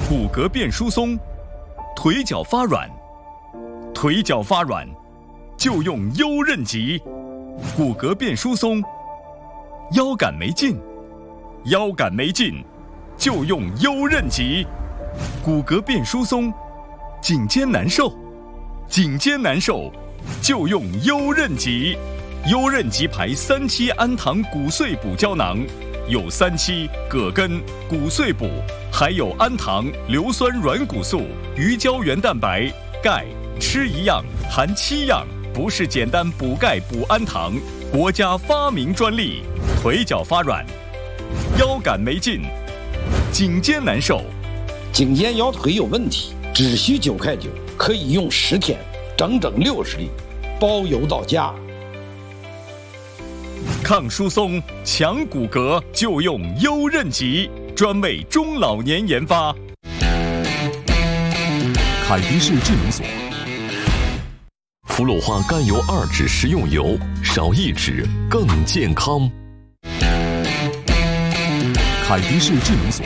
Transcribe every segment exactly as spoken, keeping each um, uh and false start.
骨骼变疏松，腿脚发软，腿脚发软就用优韧脊。骨骼变疏松，腰杆没劲，腰杆没劲就用优韧脊。骨骼变疏松，颈肩难受，颈肩难受就用优韧脊。优韧脊牌三七氨糖骨碎补胶囊，有三七、葛根、骨碎补，还有氨糖、硫酸软骨素、鱼胶原蛋白、钙，吃一样含七样，不是简单补钙补氨糖，国家发明专利。腿脚发软，腰杆没劲，颈肩难受， 颈肩腰腿有问题，只需九块九，可以用十天，整整六十粒，包邮到家。 抗疏松、强骨骼就用优韧脊，专为中老年研发。 凯迪士智能锁，氟鲁化甘油二酯食用油，少一酯更健康。凯迪士智能锁。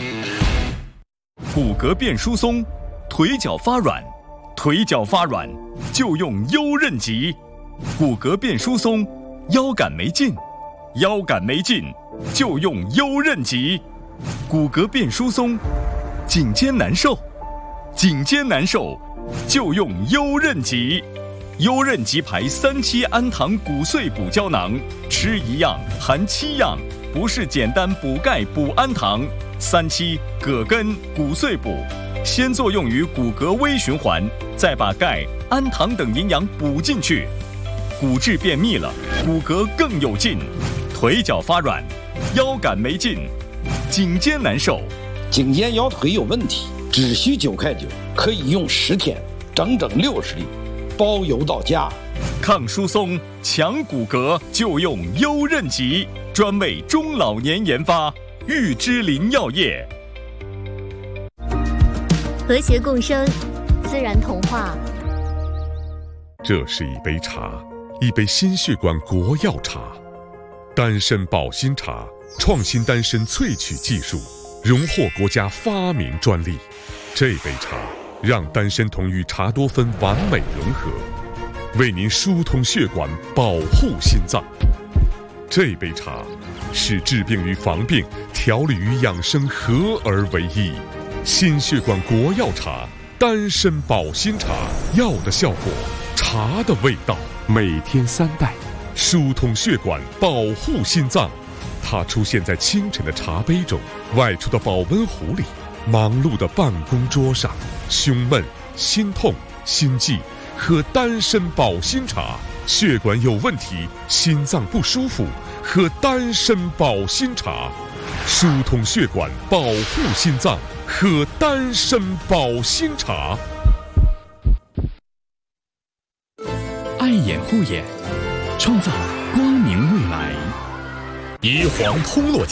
骨骼变疏松，腿脚发软，腿脚发软就用优韧脊。骨骼变疏松，腰杆没劲，腰杆没劲就用优韧脊。骨骼变疏松，颈肩难受，颈肩难受就用优韧脊。优韧脊牌三七氨糖骨碎补胶囊，吃一样含七样，不是简单补钙补氨糖。三七、葛根、骨碎补，先作用于骨骼微循环，再把钙、氨糖等营养补进去。骨质变密了，骨骼更有劲。腿脚发软，腰杆没劲，颈肩难受， 颈肩腰腿有问题，只需九块九，可以用十天，整整六十粒，包邮到家。 抗疏松、强骨骼就用优韧脊，专为中老年研发。玉芝林药业。 和谐共生，自然童话。 这是一杯茶，一杯心血管国药茶，丹参保心茶，创新丹参萃取技术，荣获国家发明专利。这杯茶让丹参酮与茶多酚完美融合，为您疏通血管，保护心脏。这杯茶使治病与防病、调理与养生合而为一。心血管国药茶，丹参保心茶，药的效果，茶的味道，每天三袋，疏通血管，保护心脏。它出现在清晨的茶杯中，外出的保温壶里，忙碌的办公桌上。胸闷、心痛、心悸，喝丹参保心茶。血管有问题，心脏不舒服，喝丹参保心茶。疏通血管，保护心脏，喝丹参保心茶。 爱眼护眼，创造光明未来。 宜黄通络